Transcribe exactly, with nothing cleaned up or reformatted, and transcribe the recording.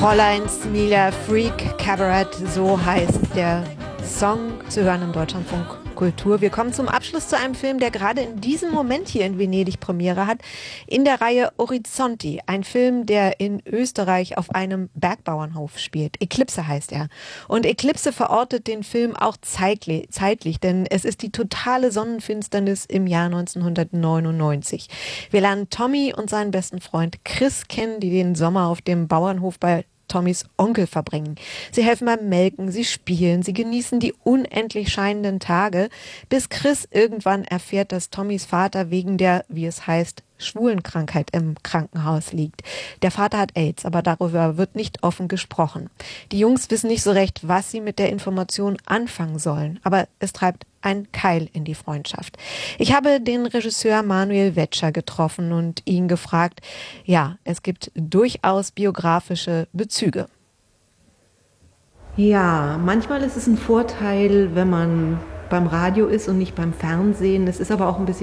Fräulein Smiler Freak Cabaret, so heißt der Song, zu hören im Deutschlandfunk Kultur. Wir kommen zum Abschluss zu einem Film, der gerade in diesem Moment hier in Venedig Premiere hat, in der Reihe Orizzonti. Ein Film, der in Österreich auf einem Bergbauernhof spielt. Eclipse heißt er. Und Eclipse verortet den Film auch zeitlich, zeitlich, denn es ist die totale Sonnenfinsternis im Jahr neunzehnhundertneunundneunzig. Wir lernen Tommy und seinen besten Freund Chris kennen, die den Sommer auf dem Bauernhof bei Tommys Onkel verbringen. Sie helfen beim Melken, sie spielen, sie genießen die unendlich scheinenden Tage, bis Chris irgendwann erfährt, dass Tommys Vater wegen der, wie es heißt, Schwulenkrankheit im Krankenhaus liegt. Der Vater hat AIDS, aber darüber wird nicht offen gesprochen. Die Jungs wissen nicht so recht, was sie mit der Information anfangen sollen, aber es treibt ein Keil in die Freundschaft. Ich habe den Regisseur Manuel Wetscher getroffen und ihn gefragt, ja, es gibt durchaus biografische Bezüge. Ja, manchmal ist es ein Vorteil, wenn man beim Radio ist und nicht beim Fernsehen. Es ist aber auch ein bisschen